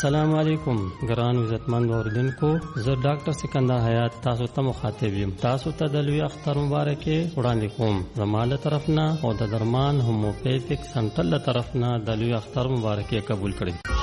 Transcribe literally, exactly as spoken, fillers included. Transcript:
السلام علیکم ګران عزتمند اوریدونکو، زه ډاکټر سکندر حیات تاسو ته مخاطب یم. تاسو ته د لوی اختر مبارکي وړاندې کوم. زما له طرف نه او د درمان هوموپیتیک سنټر له طرف نه د لوی اختر مبارکي قبول کړئ.